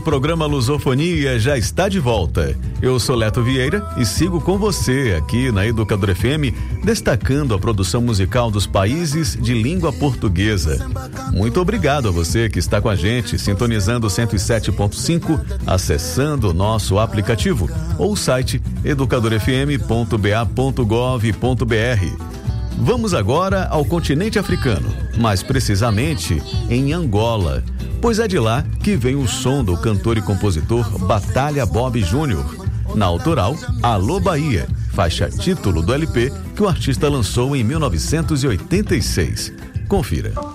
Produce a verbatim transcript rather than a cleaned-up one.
programa Lusofonia já está de volta. Eu sou Leto Vieira e sigo com você aqui na Educadora F M, destacando a produção musical dos países de língua portuguesa. Muito obrigado a você que está com a gente, sintonizando cento e sete ponto cinco, acessando o nosso aplicativo ou o site educador f m ponto b a ponto gov ponto b r. Vamos agora ao continente africano, mais precisamente em Angola, pois é de lá que vem o som do cantor e compositor Batalha Bob Júnior, na autoral Alô Bahia, faixa título do L P que o artista lançou em mil novecentos e oitenta e seis. Confira.